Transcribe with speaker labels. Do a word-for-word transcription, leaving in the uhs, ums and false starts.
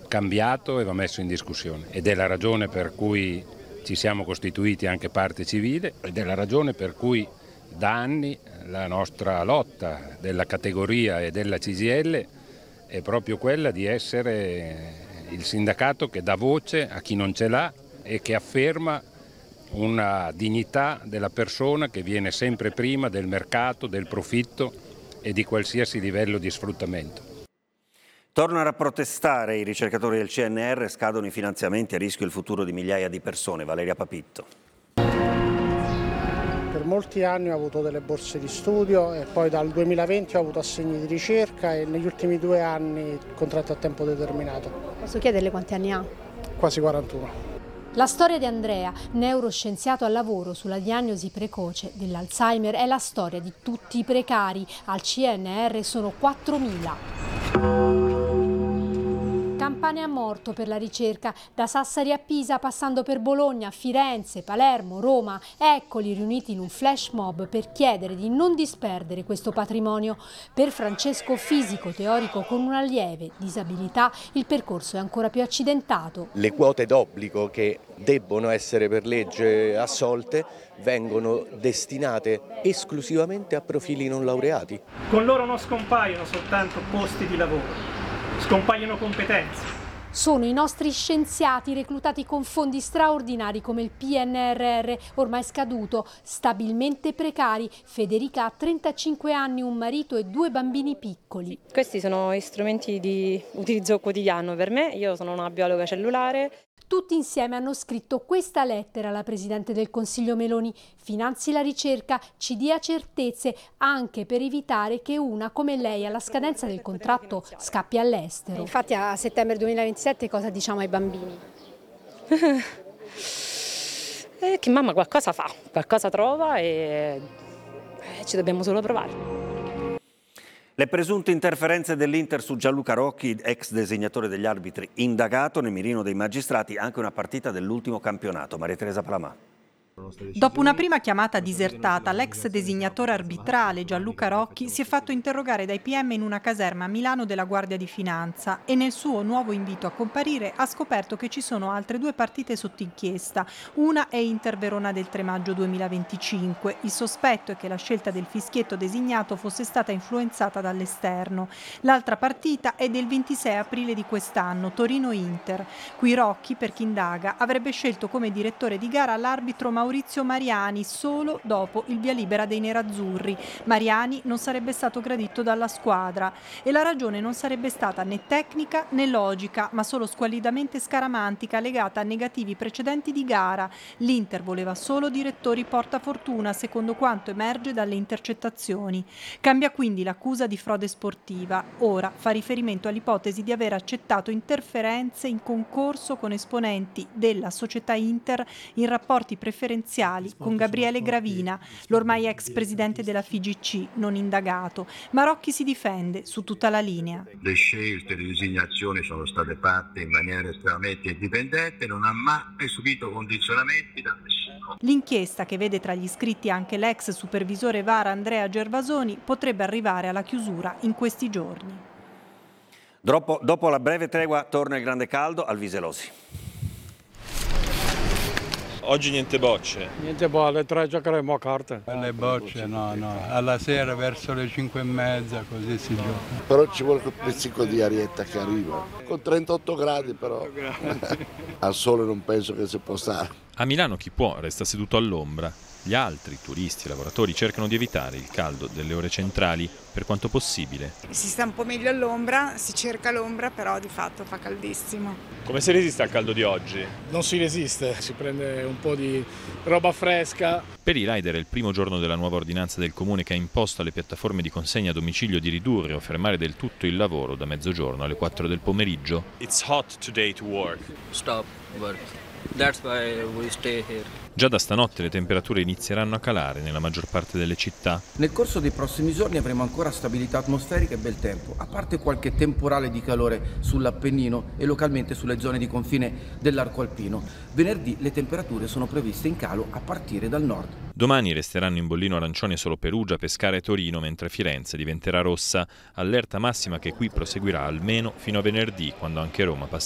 Speaker 1: cambiato e va messo in discussione, ed è la ragione per cui ci siamo costituiti anche parte civile ed è la ragione per cui da anni la nostra lotta della categoria e della C G I L è proprio quella di essere il sindacato che dà voce a chi non ce l'ha e che afferma una dignità della persona che viene sempre prima del mercato, del profitto e di qualsiasi livello di sfruttamento.
Speaker 2: Tornano a protestare i ricercatori del C N R, scadono i finanziamenti, a rischio il futuro di migliaia di persone. Valeria Papitto.
Speaker 3: Per molti anni ho avuto delle borse di studio e poi dal duemilaventi ho avuto assegni di ricerca e negli ultimi due anni contratto a tempo determinato.
Speaker 4: Posso chiederle quanti anni ha?
Speaker 3: Quasi quarantuno.
Speaker 4: La storia di Andrea, neuroscienziato al lavoro sulla diagnosi precoce dell'Alzheimer, è la storia di tutti i precari. Al C N R sono quattromila. Campane a morto per la ricerca, da Sassari a Pisa, passando per Bologna, Firenze, Palermo, Roma. Eccoli riuniti in un flash mob per chiedere di non disperdere questo patrimonio. Per Francesco, fisico teorico con una lieve disabilità, il percorso è ancora più accidentato.
Speaker 5: Le quote d'obbligo che debbono essere per legge assolte vengono destinate esclusivamente a profili non laureati.
Speaker 6: Con loro non scompaiono soltanto posti di lavoro, scompaiono competenze.
Speaker 4: Sono i nostri scienziati reclutati con fondi straordinari come il P N R R, ormai scaduto, stabilmente precari. Federica ha trentacinque anni, un marito e due bambini piccoli.
Speaker 7: Questi sono strumenti di utilizzo quotidiano per me, io sono una biologa cellulare.
Speaker 4: Tutti insieme hanno scritto questa lettera alla Presidente del Consiglio Meloni: finanzi la ricerca, ci dia certezze, anche per evitare che una come lei alla scadenza del contratto scappi all'estero.
Speaker 8: Infatti a settembre duemilaventisette cosa diciamo ai bambini?
Speaker 7: eh, che mamma qualcosa fa, qualcosa trova e eh, ci dobbiamo solo provare.
Speaker 2: Le presunte interferenze dell'Inter su Gianluca Rocchi, ex designatore degli arbitri, indagato nel mirino dei magistrati, anche una partita dell'ultimo campionato. Maria Teresa Palamà.
Speaker 9: Dopo una prima chiamata disertata, l'ex designatore arbitrale Gianluca Rocchi si è fatto interrogare dai P M in una caserma a Milano della Guardia di Finanza e nel suo nuovo invito a comparire ha scoperto che ci sono altre due partite sotto inchiesta. Una è Inter Verona del tre maggio duemilaventicinque. Il sospetto è che la scelta del fischietto designato fosse stata influenzata dall'esterno. L'altra partita è del ventisei aprile di quest'anno, Torino-Inter. Qui Rocchi, per chi indaga, avrebbe scelto come direttore di gara l'arbitro Maurizio Maurizio Mariani solo dopo il via libera dei nerazzurri. Mariani non sarebbe stato gradito dalla squadra e la ragione non sarebbe stata né tecnica né logica, ma solo squallidamente scaramantica legata a negativi precedenti di gara. L'Inter voleva solo direttori portafortuna, secondo quanto emerge dalle intercettazioni. Cambia quindi l'accusa di frode sportiva. Ora fa riferimento all'ipotesi di aver accettato interferenze in concorso con esponenti della società Inter in rapporti preferenziali con Gabriele Gravina, l'ormai ex presidente della F I G C, non indagato. Ma Rocchi si difende su tutta la linea.
Speaker 10: Le scelte di designazione sono state fatte in maniera estremamente indipendente, non ha mai subito condizionamenti da nessuno.
Speaker 9: L'inchiesta, che vede tra gli iscritti anche l'ex supervisore V A R Andrea Gervasoni, potrebbe arrivare alla chiusura in questi giorni.
Speaker 2: Dopo, dopo la breve tregua torna il grande caldo al Viselosi.
Speaker 11: Oggi niente bocce.
Speaker 12: Niente bocce, alle tre giocheremo a carte.
Speaker 13: Le bocce no, no, alla sera verso le cinque e mezza così si gioca.
Speaker 14: Però ci vuole quel pizzico di arietta che arriva, con trentotto gradi però. Al sole non penso che si possa.
Speaker 15: A Milano chi può resta seduto all'ombra. Gli altri, turisti e lavoratori, cercano di evitare il caldo delle ore centrali per quanto possibile.
Speaker 16: Si sta un po' meglio all'ombra, si cerca l'ombra, però di fatto fa caldissimo.
Speaker 11: Come si resiste al caldo di oggi?
Speaker 12: Non si resiste, si prende un po' di roba fresca.
Speaker 15: Per i rider è il primo giorno della nuova ordinanza del comune che ha imposto alle piattaforme di consegna a domicilio di ridurre o fermare del tutto il lavoro da mezzogiorno alle quattro del pomeriggio.
Speaker 11: It's hot today to work.
Speaker 17: Stop work. That's why we stay here.
Speaker 15: Già da stanotte le temperature inizieranno a calare nella maggior parte delle città.
Speaker 18: Nel corso dei prossimi giorni avremo ancora stabilità atmosferica e bel tempo, a parte qualche temporale di calore sull'Appennino e localmente sulle zone di confine dell'arco alpino. Venerdì le temperature sono previste in calo a partire dal nord.
Speaker 15: Domani resteranno in bollino arancione solo Perugia, Pescara e Torino, mentre Firenze diventerà rossa. Allerta massima che qui proseguirà almeno fino a venerdì, quando anche Roma passerà